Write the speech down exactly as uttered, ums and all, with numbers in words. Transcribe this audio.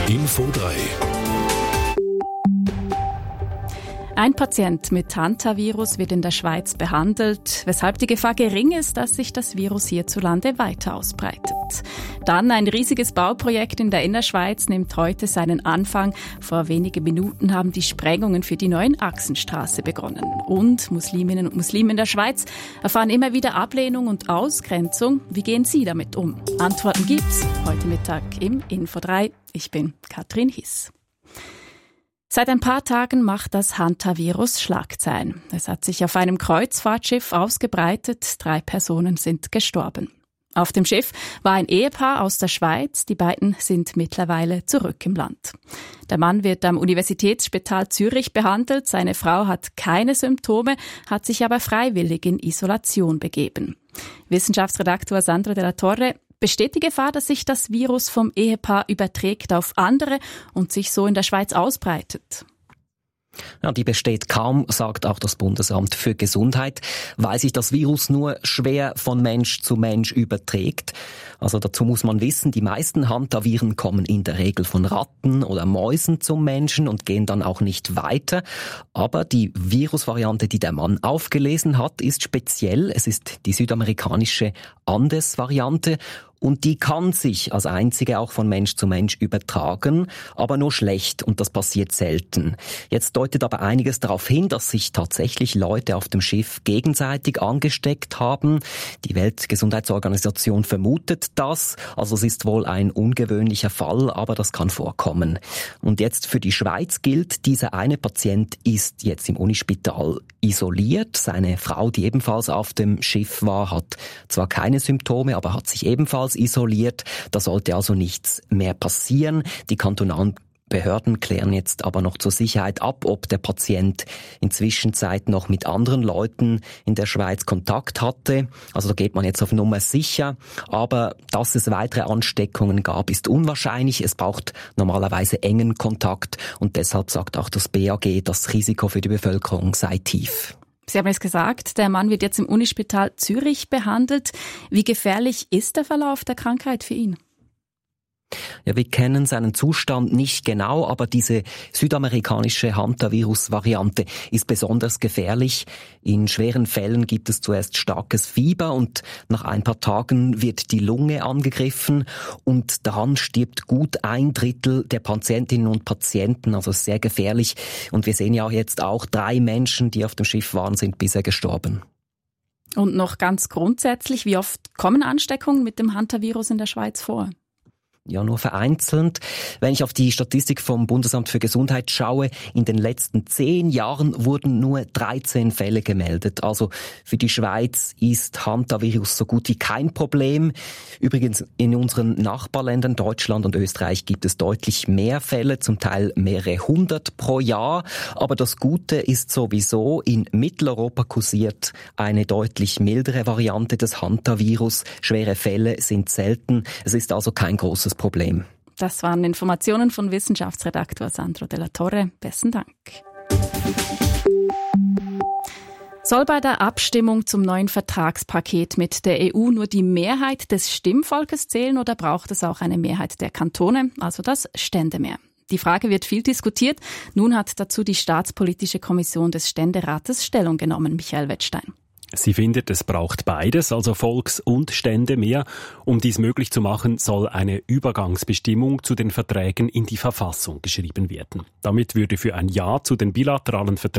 Info drei. Ein Patient mit Hantavirus wird in der Schweiz behandelt, weshalb die Gefahr gering ist, dass sich das Virus hierzulande weiter ausbreitet. Dann ein riesiges Bauprojekt in der Innerschweiz nimmt heute seinen Anfang. Vor wenigen Minuten haben die Sprengungen für die neue Achsenstraße begonnen. Und Musliminnen und Muslime in der Schweiz erfahren immer wieder Ablehnung und Ausgrenzung. Wie gehen Sie damit um? Antworten gibt's heute Mittag im Info drei. Ich bin Katrin Hiss. Seit ein paar Tagen macht das Hantavirus Schlagzeilen. Es hat sich auf einem Kreuzfahrtschiff ausgebreitet. Drei Personen sind gestorben. Auf dem Schiff war ein Ehepaar aus der Schweiz. Die beiden sind mittlerweile zurück im Land. Der Mann wird am Universitätsspital Zürich behandelt. Seine Frau hat keine Symptome, hat sich aber freiwillig in Isolation begeben. Wissenschaftsredaktor Sandro Della Torre: Besteht die Gefahr, dass sich das Virus vom Ehepaar überträgt auf andere und sich so in der Schweiz ausbreitet? Ja, die besteht kaum, sagt auch das Bundesamt für Gesundheit, weil sich das Virus nur schwer von Mensch zu Mensch überträgt. Also dazu muss man wissen, die meisten Hantaviren kommen in der Regel von Ratten oder Mäusen zum Menschen und gehen dann auch nicht weiter. Aber die Virusvariante, die der Mann aufgelesen hat, ist speziell. Es ist die südamerikanische Andes-Variante. Und die kann sich als einzige auch von Mensch zu Mensch übertragen, aber nur schlecht, und das passiert selten. Jetzt deutet aber einiges darauf hin, dass sich tatsächlich Leute auf dem Schiff gegenseitig angesteckt haben. Die Weltgesundheitsorganisation vermutet das, also es ist wohl ein ungewöhnlicher Fall, aber das kann vorkommen. Und jetzt für die Schweiz gilt, dieser eine Patient ist jetzt im Unispital isoliert. Seine Frau, die ebenfalls auf dem Schiff war, hat zwar keine Symptome, aber hat sich ebenfalls isoliert. Da sollte also nichts mehr passieren. Die kantonalen Behörden klären jetzt aber noch zur Sicherheit ab, ob der Patient inzwischen Zeit noch mit anderen Leuten in der Schweiz Kontakt hatte. Also da geht man jetzt auf Nummer sicher. Aber dass es weitere Ansteckungen gab, ist unwahrscheinlich. Es braucht normalerweise engen Kontakt und deshalb sagt auch das B A G, das Risiko für die Bevölkerung sei tief. Sie haben es gesagt, der Mann wird jetzt im Unispital Zürich behandelt. Wie gefährlich ist der Verlauf der Krankheit für ihn? Ja, wir kennen seinen Zustand nicht genau, aber diese südamerikanische Hantavirus-Variante ist besonders gefährlich. In schweren Fällen gibt es zuerst starkes Fieber und nach ein paar Tagen wird die Lunge angegriffen und daran stirbt gut ein Drittel der Patientinnen und Patienten, also sehr gefährlich. Und wir sehen ja jetzt auch, drei Menschen, die auf dem Schiff waren, sind bisher gestorben. Und noch ganz grundsätzlich, wie oft kommen Ansteckungen mit dem Hantavirus in der Schweiz vor? Ja, nur vereinzelt. Wenn ich auf die Statistik vom Bundesamt für Gesundheit schaue, in den letzten zehn Jahren wurden nur dreizehn Fälle gemeldet. Also für die Schweiz ist Hantavirus so gut wie kein Problem. Übrigens in unseren Nachbarländern Deutschland und Österreich gibt es deutlich mehr Fälle, zum Teil mehrere hundert pro Jahr. Aber das Gute ist sowieso, in Mitteleuropa kursiert eine deutlich mildere Variante des Hantavirus. Schwere Fälle sind selten. Es ist also kein großes Problem. Das waren Informationen von Wissenschaftsredaktor Sandro Della Torre. Besten Dank. Soll bei der Abstimmung zum neuen Vertragspaket mit der E U nur die Mehrheit des Stimmvolkes zählen oder braucht es auch eine Mehrheit der Kantone, also das Ständemehr? Die Frage wird viel diskutiert. Nun hat dazu die Staatspolitische Kommission des Ständerates Stellung genommen. Michael Wettstein. Sie findet, es braucht beides, also Volks- und Ständemehr. Um dies möglich zu machen, soll eine Übergangsbestimmung zu den Verträgen in die Verfassung geschrieben werden. Damit würde für ein Ja zu den bilateralen Verträgen